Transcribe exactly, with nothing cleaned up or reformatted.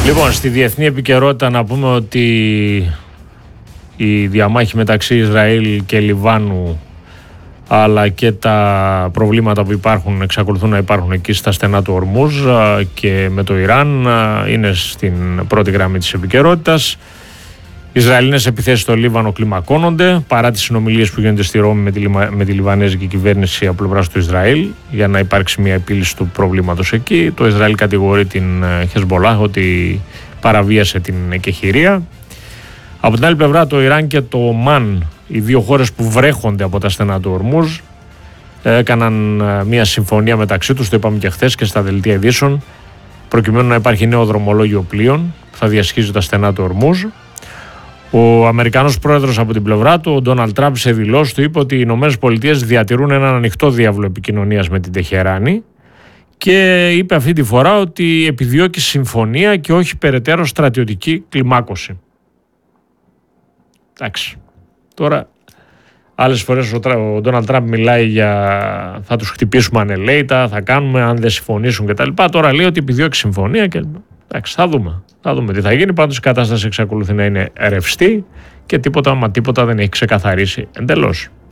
Λοιπόν, στη διεθνή επικαιρότητα να πούμε ότι η διαμάχη μεταξύ Ισραήλ και Λιβάνου, αλλά και τα προβλήματα που υπάρχουν, εξακολουθούν να υπάρχουν εκεί στα στενά του Ορμούζ και με το Ιράν, είναι στην πρώτη γραμμή της επικαιρότητας. Οι Ισραηλινές επιθέσεις στο Λίβανο κλιμακώνονται παρά τις συνομιλίες που γίνονται στη Ρώμη με τη, με τη Λιβανέζικη κυβέρνηση από πλευράς του Ισραήλ για να υπάρξει μια επίλυση του προβλήματος εκεί. Το Ισραήλ κατηγορεί την Χεσμπολάχ ότι παραβίασε την εκεχηρία. Από την άλλη πλευρά, το Ιράν και το Ομάν, οι δύο χώρες που βρέχονται από τα στενά του Ορμούζ, έκαναν μια συμφωνία μεταξύ τους, το είπαμε και χθες και στα δελτία ειδήσεων, προκειμένου να υπάρχει νέο δρομολόγιο πλοίων που θα διασχίζει τα στενά του Ορμούζ. Ο Αμερικανός πρόεδρος από την πλευρά του, ο Ντόναλντ Τραμπ, σε δηλώσεις του είπε ότι οι Ηνωμένες Πολιτείες διατηρούν έναν ανοιχτό διάβλο επικοινωνίας με την Τεχεράνη και είπε αυτή τη φορά ότι επιδιώκει συμφωνία και όχι περαιτέρω στρατιωτική κλιμάκωση. Εντάξει. Τώρα, άλλες φορές ο Ντόναλντ Τραμπ μιλάει για θα τους χτυπήσουμε ανελαίητα, θα κάνουμε αν δεν συμφωνήσουν κτλ. Τώρα λέει ότι επιδιώκει συμφωνία και εντάξει, θα δούμε. Θα δούμε τι θα γίνει. Πάντως η κατάσταση εξακολουθεί να είναι ρευστή και τίποτα μα τίποτα δεν έχει ξεκαθαρίσει εντελώς.